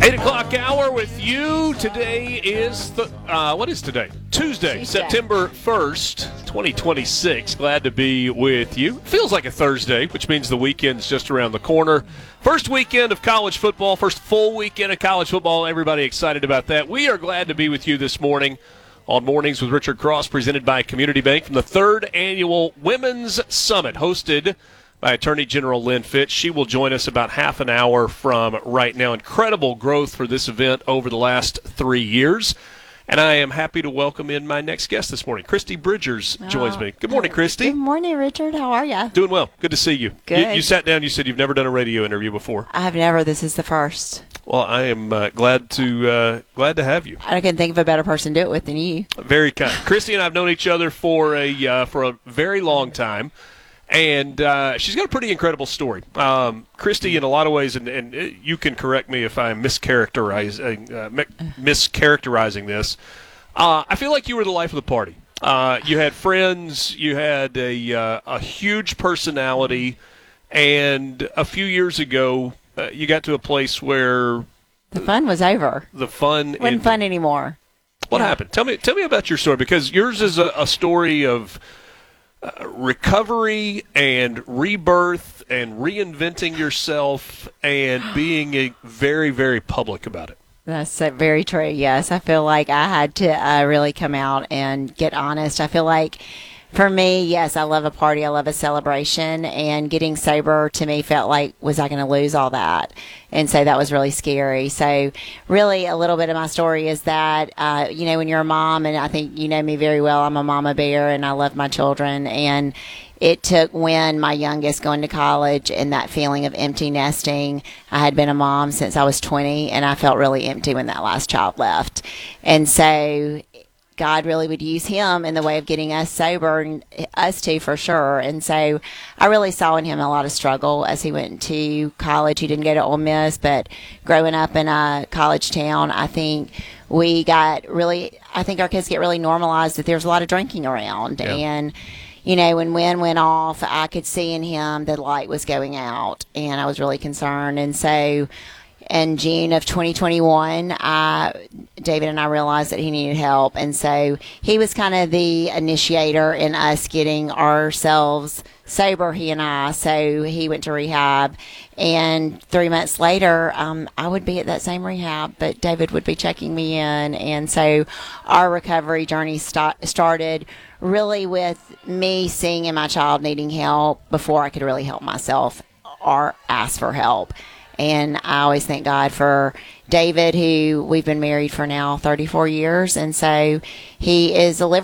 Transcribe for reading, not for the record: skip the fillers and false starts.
8 o'clock hour with you. Today is what is today? Tuesday, September 1st, 2026. Glad to be with you. Feels like a Thursday, which means the weekend's just around the corner. First weekend of college football, first full weekend of college football. Everybody excited about that. We are glad to be with you this morning on Mornings with Richard Cross, presented by Community Bank from the 3rd Annual Women's Summit, hosted by Attorney General Lynn Fitch. She will join us about half an hour from right now. Incredible growth for this event over the last 3 years. And I am happy to welcome in my next guest this morning. Christy Bridgers joins me. Good morning, Christy. Good morning, Richard. How are you? Doing well. Good to see you. Good. You sat down. You said you've never done a radio interview before. I have never. This is the first. Well, I am glad to have you. I couldn't think of a better person to do it with than you. Very kind. Christy and I have known each other for a very long time. And she's got a pretty incredible story. Christy, in a lot of ways, and you can correct me if I'm mischaracterizing this, I feel like you were the life of the party. You had friends, you had a huge personality, and a few years ago, you got to a place where the fun was over. The fun wasn't fun anymore. What happened? Tell me about your story, because yours is a story of recovery and rebirth and reinventing yourself and being very, very public about it. That's very true, yes. I feel like I had to really come out and get honest. I feel like for me, yes, I love a party. I love a celebration. And getting sober to me felt like, was I going to lose all that? And so that was really scary. So really a little bit of my story is that, when you're a mom, and I think you know me very well, I'm a mama bear and I love my children. And it took when my youngest going to college and that feeling of empty nesting. I had been a mom since I was 20 and I felt really empty when that last child left. And so God really would use him in the way of getting us sober, and us too for sure. And so I really saw in him a lot of struggle as he went to college. He didn't go to Ole Miss, but growing up in a college town, I think our kids get really normalized that there's a lot of drinking around. Yeah. And when Wynn went off, I could see in him the light was going out, and I was really concerned. And so in June of 2021, David and I realized that he needed help. And so he was kind of the initiator in us getting ourselves sober, he and I. So he went to rehab. And 3 months later, I would be at that same rehab, but David would be checking me in. And so our recovery journey started really with me seeing in my child needing help before I could really help myself or ask for help. And I always thank God for David, who we've been married for now 34 years. And so he is a liver